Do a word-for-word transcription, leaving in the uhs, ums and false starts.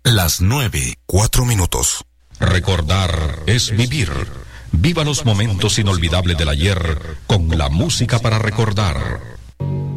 Las nueve, cuatro minutos. Recordar es vivir. Viva los momentos inolvidables del ayer con la música para recordar.